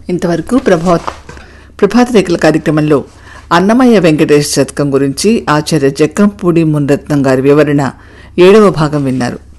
ఇంతవరకు ప్రభాత రేఖల కార్యక్రమంలో అన్నమయ్య వెంకటేశ్వర శతకం గురించి ఆచార్య జక్కంపూడి మునిరత్నం గారి వివరణ 7వ భాగం విన్నారు.